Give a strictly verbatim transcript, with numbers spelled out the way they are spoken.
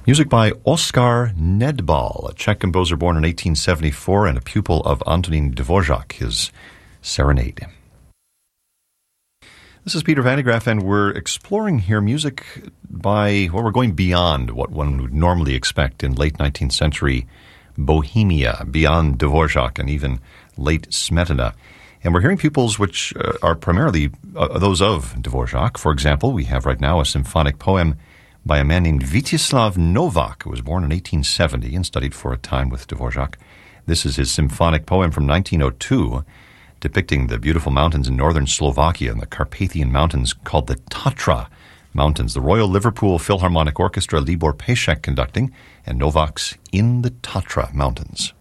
Music by Oskar Nedbal, a Czech composer born in eighteen seventy-four and a pupil of Antonín Dvořák, his Serenade. This is Peter Van de Graaff, and we're exploring here music by, well, we're going beyond what one would normally expect in late nineteenth century Bohemia, beyond Dvořák and even late Smetana. And we're hearing pupils which uh, are primarily uh, those of Dvořák. For example, we have right now a symphonic poem by a man named Vítězslav Novák, who was born in eighteen seventy and studied for a time with Dvořák. This is his symphonic poem from nineteen oh two, depicting the beautiful mountains in northern Slovakia and the Carpathian Mountains called the Tatra Mountains. The Royal Liverpool Philharmonic Orchestra, Libor Pešek conducting, and Novák's In the Tatra Mountains.